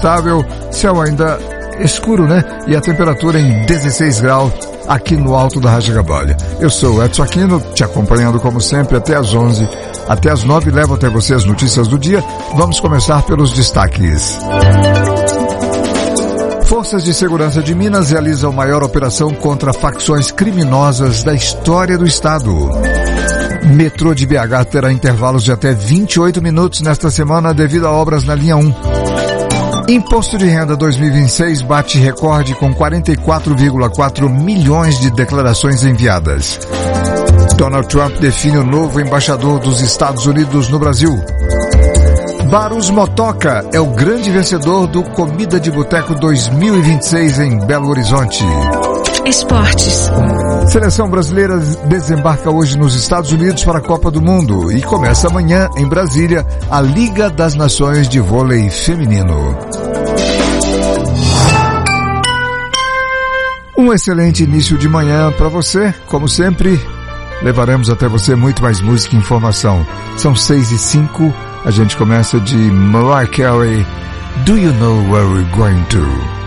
estável, céu ainda escuro, né? E a temperatura em 16 graus aqui no alto da Rádio Gabalha. Eu sou o Edson Aquino, te acompanhando como sempre até às 11, até às 9, levo até você as notícias do dia. Vamos começar pelos destaques. Forças de Segurança de Minas realizam maior operação contra facções criminosas da história do estado. Metrô de BH terá intervalos de até 28 minutos nesta semana devido a obras na linha 1. Imposto de Renda 2026 bate recorde com 44,4 milhões de declarações enviadas. Donald Trump define o novo embaixador dos Estados Unidos no Brasil. Barus Motoca é o grande vencedor do Comida de Boteco 2026 em Belo Horizonte. Esportes. Seleção brasileira desembarca hoje nos Estados Unidos para a Copa do Mundo e começa amanhã em Brasília a Liga das Nações de Vôlei Feminino. Um excelente início de manhã para você. Como sempre, levaremos até você muito mais música e informação. São 6h05, a gente começa de Mariah Carey, Do You Know Where We're Going To?